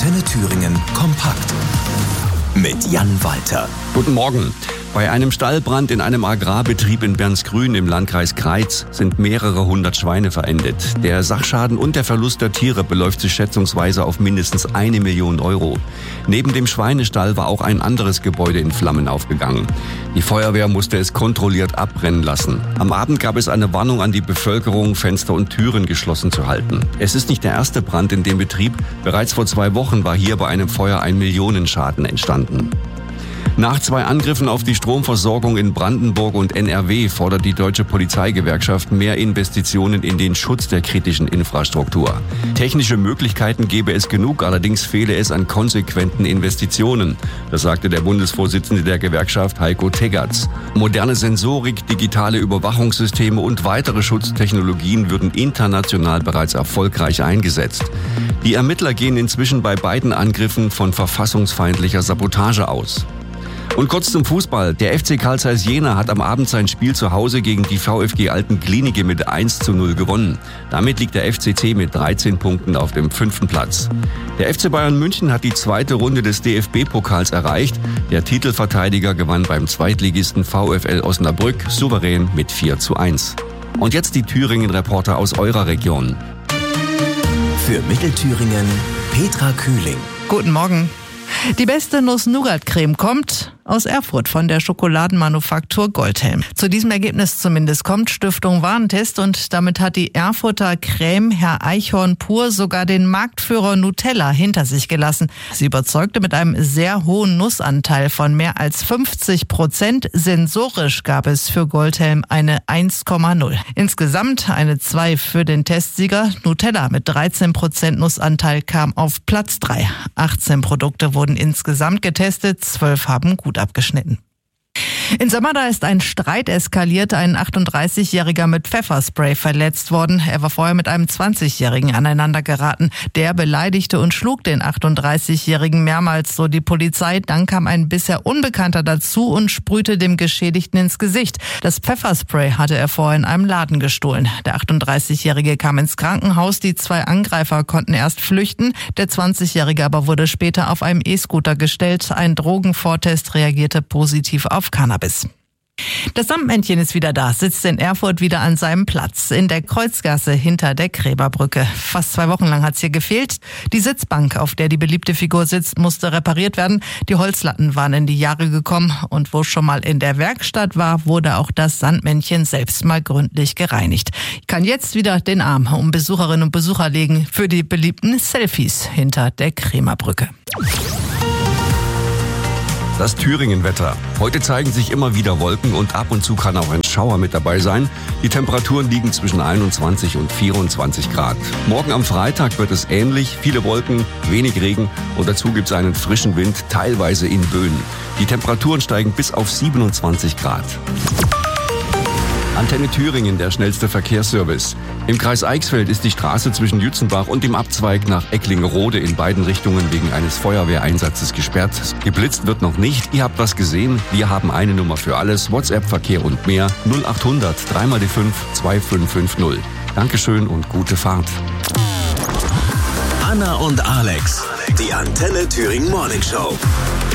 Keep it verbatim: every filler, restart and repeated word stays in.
Antenne Thüringen kompakt mit Jan Walter. Guten Morgen. Bei einem Stallbrand in einem Agrarbetrieb in Bernsgrün im Landkreis Kreiz sind mehrere hundert Schweine verendet. Der Sachschaden und der Verlust der Tiere beläuft sich schätzungsweise auf mindestens eine Million Euro. Neben dem Schweinestall war auch ein anderes Gebäude in Flammen aufgegangen. Die Feuerwehr musste es kontrolliert abbrennen lassen. Am Abend gab es eine Warnung an die Bevölkerung, Fenster und Türen geschlossen zu halten. Es ist nicht der erste Brand in dem Betrieb. Bereits vor zwei Wochen war hier bei einem Feuer ein Millionenschaden entstanden. Nach zwei Angriffen auf die Stromversorgung in Brandenburg und N R W fordert die Deutsche Polizeigewerkschaft mehr Investitionen in den Schutz der kritischen Infrastruktur. Technische Möglichkeiten gäbe es genug, allerdings fehle es an konsequenten Investitionen. Das sagte der Bundesvorsitzende der Gewerkschaft Heiko Teggerts. Moderne Sensorik, digitale Überwachungssysteme und weitere Schutztechnologien würden international bereits erfolgreich eingesetzt. Die Ermittler gehen inzwischen bei beiden Angriffen von verfassungsfeindlicher Sabotage aus. Und kurz zum Fußball. Der F C Carl Zeiss Jena hat am Abend sein Spiel zu Hause gegen die VfG Altenklinike mit eins zu null gewonnen. Damit liegt der F C C mit dreizehn Punkten auf dem fünften Platz. Der F C Bayern München hat die zweite Runde des D F B-Pokals erreicht. Der Titelverteidiger gewann beim Zweitligisten VfL Osnabrück souverän mit vier zu eins. Und jetzt die Thüringen-Reporter aus eurer Region. Für Mittelthüringen Petra Kühling. Guten Morgen. Die beste Nuss-Nougat-Creme kommt aus Erfurt von der Schokoladenmanufaktur Goldhelm. Zu diesem Ergebnis zumindest kommt Stiftung Warentest und damit hat die Erfurter Creme Herr Eichhorn pur sogar den Marktführer Nutella hinter sich gelassen. Sie überzeugte mit einem sehr hohen Nussanteil von mehr als fünfzig Prozent. Sensorisch gab es für Goldhelm eine eins Komma null. Insgesamt eine zwei für den Testsieger. Nutella mit dreizehn Prozent Nussanteil kam auf Platz drei. achtzehn Produkte wurden insgesamt getestet, zwölf haben gut abgeschnitten. In Samarra ist ein Streit eskaliert. Ein achtunddreißigjähriger mit Pfefferspray verletzt worden. Er war vorher mit einem zwanzigjährigen aneinander geraten. Der beleidigte und schlug den achtunddreißigjährigen mehrmals, so die Polizei. Dann kam ein bisher Unbekannter dazu und sprühte dem Geschädigten ins Gesicht. Das Pfefferspray hatte er vorher in einem Laden gestohlen. Der achtunddreißigjährige kam ins Krankenhaus. Die zwei Angreifer konnten erst flüchten. Der zwanzigjährige aber wurde später auf einem E-Scooter gestellt. Ein Drogenvortest reagierte positiv auf Cannabis. Das Sandmännchen ist wieder da, sitzt in Erfurt wieder an seinem Platz in der Kreuzgasse hinter der Gräberbrücke. Fast zwei Wochen lang hat's hier gefehlt. Die Sitzbank, auf der die beliebte Figur sitzt, musste repariert werden. Die Holzlatten waren in die Jahre gekommen und wo schon mal in der Werkstatt war, wurde auch das Sandmännchen selbst mal gründlich gereinigt. Ich kann jetzt wieder den Arm um Besucherinnen und Besucher legen für die beliebten Selfies hinter der Krämerbrücke. Das Thüringen-Wetter. Heute zeigen sich immer wieder Wolken und ab und zu kann auch ein Schauer mit dabei sein. Die Temperaturen liegen zwischen einundzwanzig und vierundzwanzig Grad. Morgen am Freitag wird es ähnlich. Viele Wolken, wenig Regen und dazu gibt es einen frischen Wind, teilweise in Böen. Die Temperaturen steigen bis auf siebenundzwanzig Grad. Antenne Thüringen, der schnellste Verkehrsservice. Im Kreis Eichsfeld ist die Straße zwischen Jützenbach und dem Abzweig nach Ecklingerode in beiden Richtungen wegen eines Feuerwehreinsatzes gesperrt. Geblitzt wird noch nicht. Ihr habt was gesehen. Wir haben eine Nummer für alles. WhatsApp, Verkehr und mehr. null achthundert drei mal die fünf zwei fünf fünf null. Dankeschön und gute Fahrt. Anna und Alex, die Antenne Thüringen Morning Show.